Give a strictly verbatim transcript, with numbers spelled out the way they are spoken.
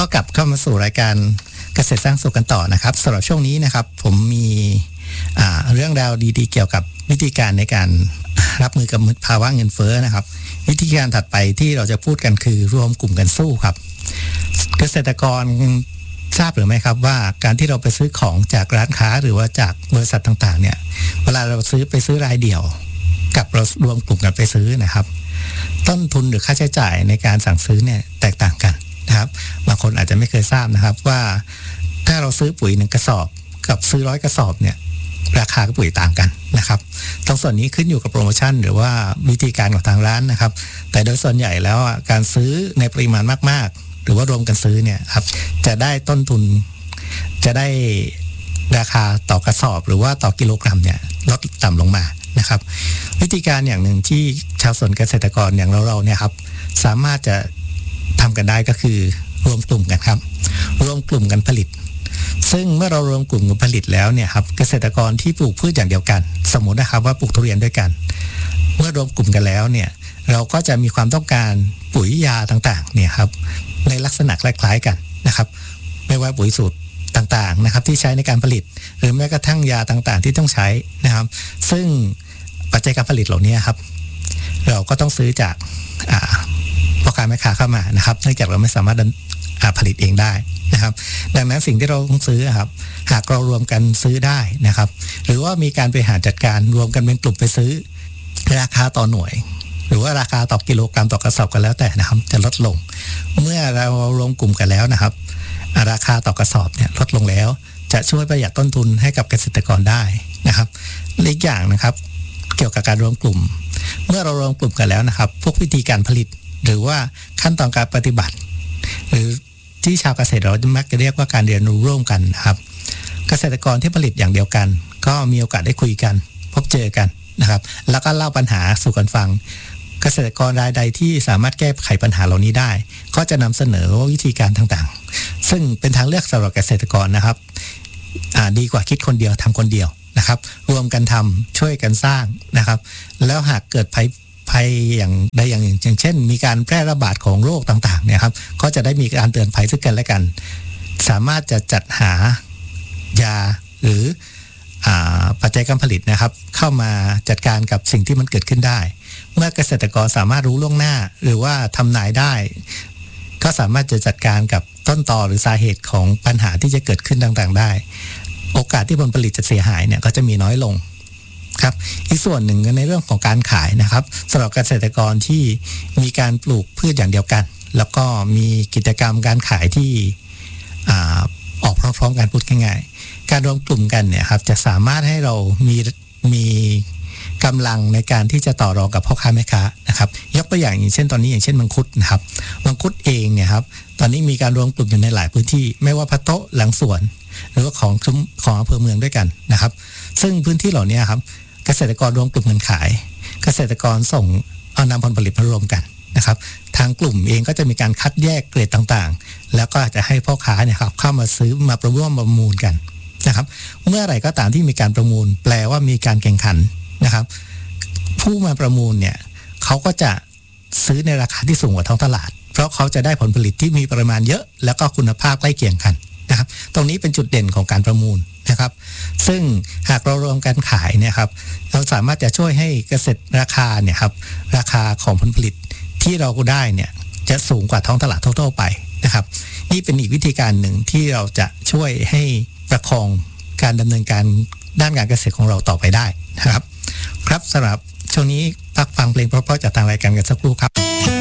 ก็กลับเข้ามาสู่รายการเกษตรสร้างสุขกันต่อนะครับสำหรับช่วงนี้นะครับผมมีเรื่องราวดีๆเกี่ยวกับวิธีการในการรับมือกับภาวะเงินเฟ้อนะครับวิธีการถัดไปที่เราจะพูดกันคือรวมกลุ่มกันสู้ครับเกษตรกรทราบหรือไม่ครับว่าการที่เราไปซื้อของจากร้านค้าหรือว่าจากบริษัทต่างๆเนี่ยเวลาเราซื้อไปซื้อรายเดี่ยวกับเรารวมกลุ่มกันไปซื้อนะครับต้นทุนหรือค่าใช้จ่ายในการสั่งซื้อเนี่ยแตกต่างกันนะครับบางคนอาจจะไม่เคยทราบนะครับว่าถ้าเราซื้อปุ๋ยหนึ่งกระสอบกับซื้อร้อยกระสอบเนี่ยราคาปุ๋ยต่างกันนะครับตรงส่วนนี้ขึ้นอยู่กับโปรโมชั่นหรือว่าวิธีการของทางร้านนะครับแต่โดยส่วนใหญ่แล้วการซื้อในปริมาณมากๆหรือว่ารวมกันซื้อเนี่ยครับจะได้ต้นทุนจะได้ราคาต่อกระสอบหรือว่าต่อกิโลกรัมเนี่ยลดต่ำลงมานะครับวิธีการอย่างหนึ่งที่ชาวสวนเกษตรกรอย่างเราๆเนี่ยครับสามารถจะทำกันได้ก็คือรวมกลุ่มกันครับรวมกลุ่มกันผลิตซึ่งเมื่อเรารวมกลุ่มกันผลิตแล้วเนี่ยครับเกษตรกรที่ปลูกพืชอย่างเดียวกันสมมตินะครับว่าปลูกทุเรียนด้วยกันเมื่อรวมกลุ่มกันแล้วเนี่ยเราก็จะมีความต้องการปุ๋ยยาต่างๆเนี่ยครับในลักษณะคล้ายๆกันนะครับไม่ว่าปุ๋ยสูตรต่างๆนะครับที่ใช้ในการผลิตหรือแม้กระทั่งยาต่างๆที่ต้องใช้นะครับซึ่งปัจจัยการผลิตเหล่านี้ครับเราก็ต้องซื้อจากพ่อค้าแม่ค้าเข้ามานะครับเนื่องจากเราไม่สามารถผลิตเองได้นะครับดังนั้นสิ่งที่เราต้องซื้อครับหากเรารวมกันซื้อได้นะครับหรือว่ามีการบริหารจัดการรวมกันเป็นกลุ่มไปซื้อราคาต่อหน่วยหรือว่าราคาต่อกิโลกรัมต่อกระสอบกันแล้วแต่นะครับจะลดลงเมื่อเรารวมกลุ่มกันแล้วนะครับราคาต่อกระสอบเนี่ยลดลงแล้วจะช่วยประหยัดต้นทุนให้กับเกษตรกรได้นะครับอีกอย่างนะครับเกี่ยวกับการรวมกลุ่มเมื่อเรารวมกลุ่มกันแล้วนะครับพวกวิธีการผลิตหรือว่าขั้นตอนการปฏิบัติหรือที่ชาวเกษตรเรามักจะเรียกว่าการเรียนรู้ร่วมกันนะครับเกษตรกรที่ผลิตอย่างเดียวกันก็มีโอกาสได้คุยกันพบเจอกันนะครับแล้วก็เล่าปัญหาสู่กันฟังเกษตรกรรายใดที่สามารถแก้ไขปัญหาเหล่านี้ได้ก็จะนำเสนอวิธีการต่างๆซึ่งเป็นทางเลือกสำหรับเกษตรกรนะครับดีกว่าคิดคนเดียวทำคนเดียวนะครับรวมกันทำช่วยกันสร้างนะครับแล้วหากเกิดภัยภัยอย่างใดอย่างหนึ่งอย่างเช่นมีการแพร่ระบาดของโรคต่างๆเนี่ยครับก็จะได้มีการเตือนภัยซึ่งกันและกันสามารถจะจัดหายาหรือปัจจัยการผลิตนะครับเข้ามาจัดการกับสิ่งที่มันเกิดขึ้นได้เมื่อเกษตรกรสามารถรู้ล่วงหน้าหรือว่าทำนายได้ก็สามารถจะจัดการกับต้นตอหรือสาเหตุของปัญหาที่จะเกิดขึ้นต่างๆได้โอกาสที่ผลผลิตจะเสียหายเนี่ยก็จะมีน้อยลงครับอีกส่วนหนึ่งในเรื่องของการขายนะครับสำหรับเกษตรกรที่มีการปลูกพืชอย่างเดียวกันแล้วก็มีกิจกรรมการขายที่อ่าออกพร้อมๆกันพูดง่ายๆการรวมกลุ่มกันเนี่ยครับจะสามารถให้เรามีมีกำลังในการที่จะต่อรองกับพ่อค้าแม่ค้านะครับยกตัวอย่างอย่างเช่นตอนนี้อย่างเช่นมังคุดนะครับมังคุดเองเนี่ยครับตอนนี้มีการรวมกลุ่มอยู่ในหลายพื้นที่ไม่ว่าพะโต๊ะหลังสวนหรือว่าของของอำเภอเมืองด้วยกันนะครับซึ่งพื้นที่เหล่านี้ครับเกษตรกรรวมกลุ่มกันขายเกษตรกรส่งเอานำผลผลิตมารวมกันนะครับทางกลุ่มเองก็จะมีการคัดแยกเกรดต่างๆแล้วก็จะให้พ่อค้าเนี่ยครับเข้ามาซื้อมาประร่วมประมูลกันนะครับเมื่อไหร่ก็ตามที่มีการประมูลแปลว่ามีการแข่งขันนะครับผู้มาประมูลเนี่ยเขาก็จะซื้อในราคาที่สูงกว่าท้องตลาดเพราะเขาจะได้ผลผลิตที่มีปริมาณเยอะแล้วก็คุณภาพใกล้เคียงกันนะครับตรงนี้เป็นจุดเด่นของการประมูลนะครับซึ่งหากเรารวมกันขายเนี่ยครับเราสามารถจะช่วยให้เกษตรราคาเนี่ยครับราคาของผลผลิตที่เราได้เนี่ยจะสูงกว่าท้องตลาดทั่วๆไปนะครับนี่เป็นอีกวิธีการหนึ่งที่เราจะช่วยให้ประคองการดำเนินการด้านการเกษตรของเราต่อไปได้นะครับครับสำหรับช่วงนี้พักฟังเพลงเพราะๆจากทางรายการกันสักครู่ครับ